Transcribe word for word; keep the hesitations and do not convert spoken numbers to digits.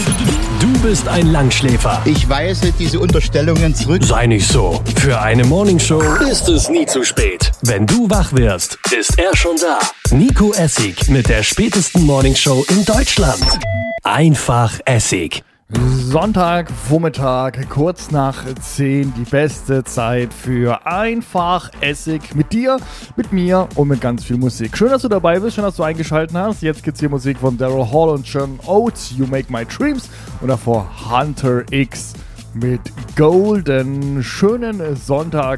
Du bist ein Langschläfer. Ich weise diese Unterstellungen zurück. Sei nicht so. Für eine Morningshow ist es nie zu spät. Wenn du wach wirst, ist er schon da. Nico Essig mit der spätesten Morningshow in Deutschland. Einfach Essig. Sonntagvormittag, kurz nach zehn, die beste Zeit für Einfach Essig mit dir, mit mir und mit ganz viel Musik. Schön, dass du dabei bist, schön, dass du eingeschaltet hast. Jetzt gibt's hier Musik von Daryl Hall und John Oates, You Make My Dreams, und davor Hunter X mit Golden. Schönen Sonntag.